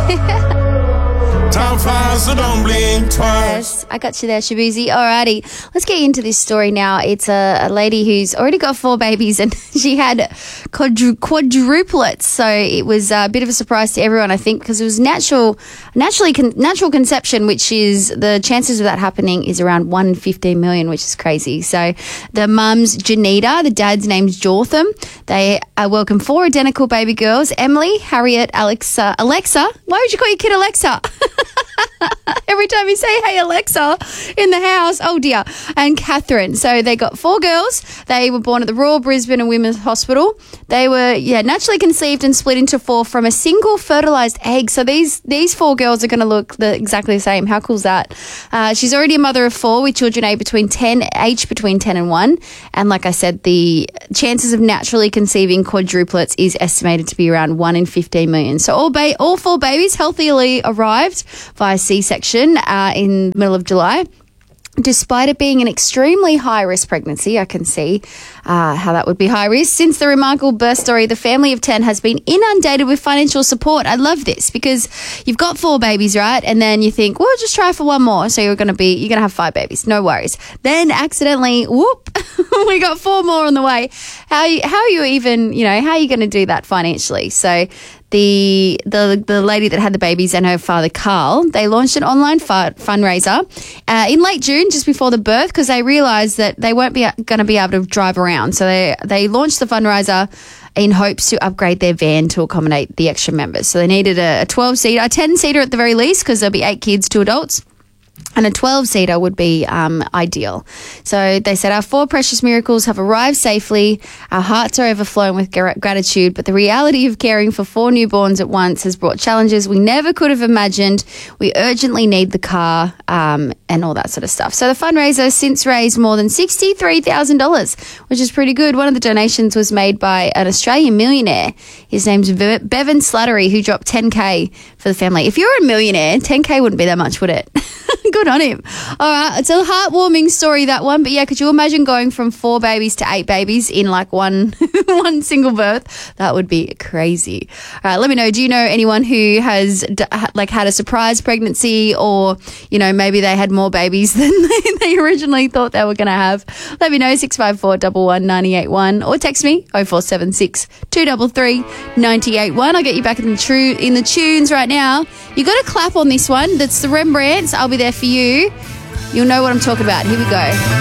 Time flies, so don't blink twice. Yes, I got you there, Shabuzi. Alrighty, let's get into this story now. It's a lady who's already got 4 babies and she had quadruplets. So it was a bit of a surprise to everyone, I think, because it was natural conception, which is the chances of that happening is around 1 in 15 million, which is crazy. So the mum's Janita, the dad's name's Jotham. They welcome 4 identical baby girls: Emily, Harriet, Alexa. Why would you call your kid Alexa? Every time you say, hey, Alexa, in the house, oh dear, and Catherine. So they got 4 girls. They were born at the Royal Brisbane and Women's Hospital. They were, naturally conceived and split into 4 from a single fertilised egg. So these 4 girls are going to look exactly the same. How cool is that? She's already a mother of 4 with children aged between 10 and 1. And like I said, the chances of naturally conceiving quadruplets is estimated to be around 1 in 15 million. So all 4 babies healthily arrived via C-section in the middle of July. Despite it being an extremely high-risk pregnancy, I can see how that would be high risk. Since the remarkable birth story, the family of 10 has been inundated with financial support. I love this because you've got 4 babies, right? And then you think, well, just try for 1 more. So you're going to have 5 babies. No worries. Then accidentally, whoop, we got 4 more on the way. How are you even, how are you going to do that financially? So the lady that had the babies and her father, Carl, they launched an online fundraiser in late June, just before the birth, because they realised that they weren't going to be able to drive around. So they launched the fundraiser in hopes to upgrade their van to accommodate the extra members. So they needed a 12-seater, a 10-seater at the very least, because there'll be 8 kids, 2 adults. And a 12-seater would be ideal. So they said, our 4 precious miracles have arrived safely. Our hearts are overflowing with gratitude, but the reality of caring for 4 newborns at once has brought challenges we never could have imagined. We urgently need the car and all that sort of stuff. So the fundraiser has since raised more than $63,000, which is pretty good. One of the donations was made by an Australian millionaire. His name's Bevan Slattery, who dropped $10,000 for the family. If you're a millionaire, $10,000 wouldn't be that much, would it? Good on him. All right, it's a heartwarming story, that one. But yeah, could you imagine going from 4 babies to 8 babies in like one single birth? That would be crazy. All right, let me know. Do you know anyone who has had a surprise pregnancy, or maybe they had more babies than they originally thought they were going to have? Let me know. 654 11 981 or text me 0476 233 981. I'll get you back in the tunes right now. You got to clap on this one. That's the Rembrandts. I'll be there for you. You'll know what I'm talking about. Here we go.